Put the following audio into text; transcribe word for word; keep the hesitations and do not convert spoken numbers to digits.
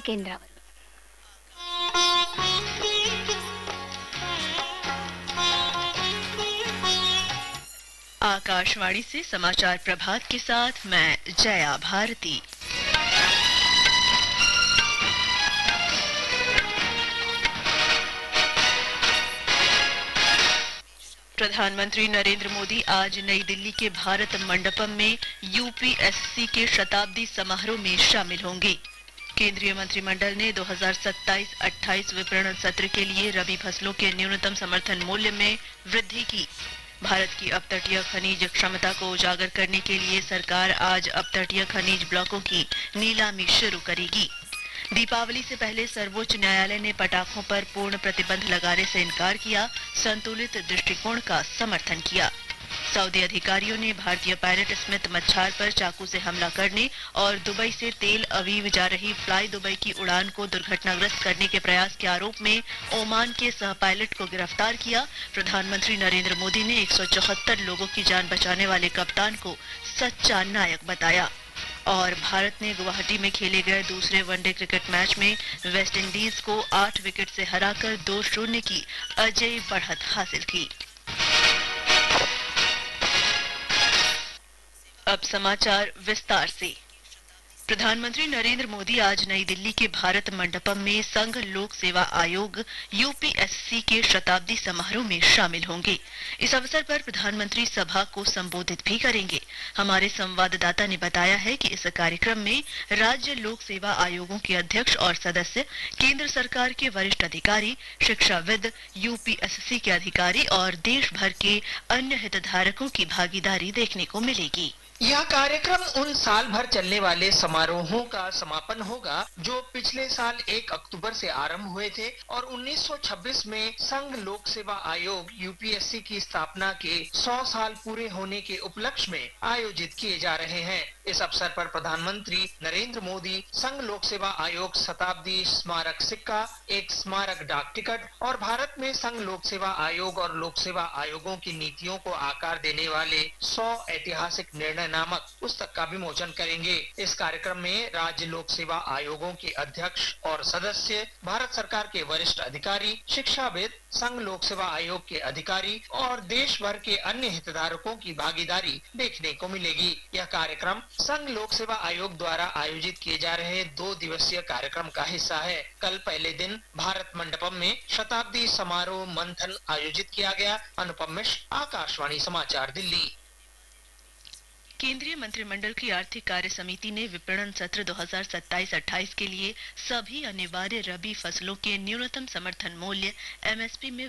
केंद्रावर। आकाशवाणी से समाचार प्रभात के साथ मैं जया भारती। प्रधानमंत्री नरेंद्र मोदी आज नई दिल्ली के भारत मंडपम में यूपीएससी के शताब्दी समारोह में शामिल होंगे। केंद्रीय मंत्रिमंडल ने दो हज़ार सत्ताईस अट्ठाईस विपणन सत्र के लिए रबी फसलों के न्यूनतम समर्थन मूल्य में वृद्धि की। भारत की अपतटीय खनिज क्षमता को उजागर करने के लिए सरकार आज अपतटीय खनिज ब्लॉकों की नीलामी शुरू करेगी। दीपावली से पहले सर्वोच्च न्यायालय ने पटाखों पर पूर्ण प्रतिबंध लगाने से इनकार किया, संतुलित दृष्टिकोण का समर्थन किया। सऊदी अधिकारियों ने भारतीय पायलट स्मिथ मच्छार पर चाकू से हमला करने और दुबई से तेल अवीव जा रही फ्लाई दुबई की उड़ान को दुर्घटनाग्रस्त करने के प्रयास के आरोप में ओमान के सह पायलट को गिरफ्तार किया। प्रधानमंत्री नरेंद्र मोदी ने एक सौ चौहत्तर लोगों की जान बचाने वाले कप्तान को सच्चा नायक बताया। और भारत ने गुवाहाटी में खेले गए दूसरे वनडे क्रिकेट मैच में वेस्टइंडीज को आठ विकेट से हराकर दो शून्य की अजेय बढ़त हासिल की। अब समाचार विस्तार से। प्रधानमंत्री नरेंद्र मोदी आज नई दिल्ली के भारत मंडपम में संघ लोक सेवा आयोग यूपीएससी के शताब्दी समारोह में शामिल होंगे। इस अवसर पर प्रधानमंत्री सभा को संबोधित भी करेंगे। हमारे संवाददाता ने बताया है कि इस कार्यक्रम में राज्य लोक सेवा आयोगों के अध्यक्ष और सदस्य, केंद्र सरकार के वरिष्ठ अधिकारी, शिक्षाविद, यूपीएससी के अधिकारी और देश भर के अन्य हितधारकों की भागीदारी देखने को मिलेगी। यह कार्यक्रम उन साल भर चलने वाले समारोहों का समापन होगा जो पिछले साल एक अक्टूबर से आरंभ हुए थे और उन्नीस सौ छब्बीस में संघ लोक सेवा आयोग यूपीएससी की स्थापना के सौ साल पूरे होने के उपलक्ष्य में आयोजित किए जा रहे हैं। इस अवसर पर प्रधानमंत्री नरेंद्र मोदी संघ लोक सेवा आयोग शताब्दी स्मारक सिक्का, एक स्मारक डाक टिकट और भारत में संघ लोक सेवा आयोग और लोक सेवा आयोगों की नीतियों को आकार देने वाले सौ ऐतिहासिक निर्णय नामक पुस्तक का विमोचन करेंगे। इस कार्यक्रम में राज्य लोक सेवा आयोगों के अध्यक्ष और सदस्य, भारत सरकार के वरिष्ठ अधिकारी, शिक्षाविद, संघ लोक सेवा आयोग के अधिकारी और देश भर के अन्य हितधारकों की भागीदारी देखने को मिलेगी। यह कार्यक्रम संघ लोक सेवा आयोग द्वारा आयोजित किए जा रहे दो दिवसीय कार्यक्रम का हिस्सा है। कल पहले दिन भारत मंडपम में शताब्दी समारोह मंथन आयोजित किया गया। अनुपम मिश्र, आकाशवाणी समाचार, दिल्ली। केंद्रीय मंत्रिमंडल की आर्थिक कार्य समिति ने विपणन सत्र दो हज़ार सत्ताईस अट्ठाईस के लिए सभी अनिवार्य रबी फसलों के न्यूनतम समर्थन मूल्य एमएसपी में